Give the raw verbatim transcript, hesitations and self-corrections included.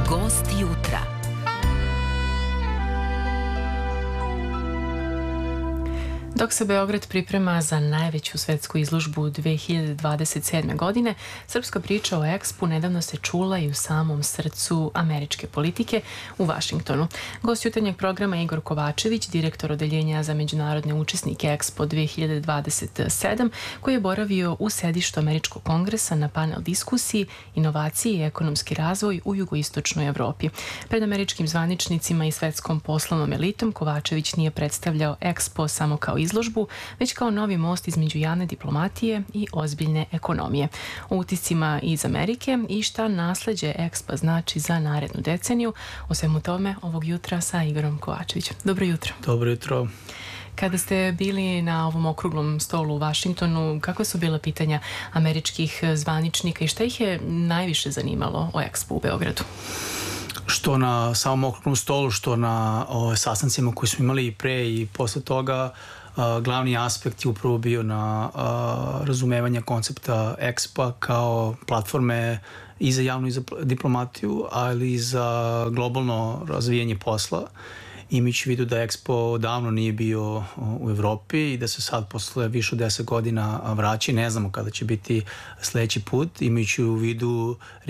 Gost jutra. Dok se Beograd priprema za najveću svetsku izložbu dve hiljade dvadeset sedme. godine, srpska priča o Expu nedavno se čula i u samom srcu američke politike u Vašingtonu. Gost jutarnjeg programa je Igor Kovačević, direktor odeljenja za međunarodne učesnike Expo dve hiljade dvadeset sedam, koji je boravio u sedištu Američkog kongresa na panel diskusiji Inovacije i ekonomski razvoj u jugoistočnoj Evropi. Pred američkim zvaničnicima i svetskom poslovnom elitom Kovačević nije predstavljao Expo samo kao izložbu, već kao novi most između javne diplomatije i ozbiljne ekonomije. O utiscima iz Amerike i šta nasleđe Expa znači za narednu deceniju, o svemu tome ovog jutra sa Igorom Kovačevićem. Dobro jutro. Dobro jutro. Kada ste bili na ovom okruglom stolu u Vašingtonu, kakva su bila pitanja američkih zvaničnika i šta ih je najviše zanimalo o Expu u Beogradu? Što na samom okruglom stolu, što na o, sastancima koji smo imali i pre i posle toga, a, glavni aspekt je upravo bio na a, razumevanje koncepta Expa kao platforme i za javnu i za diplomatiju, ali i za globalno razvijanje posla. Imajući u vidu da Expo davno nije bio u Evropi i da se sad posle više od deset godina vraća, ne znamo kada će biti sledeći put, imajući u vidu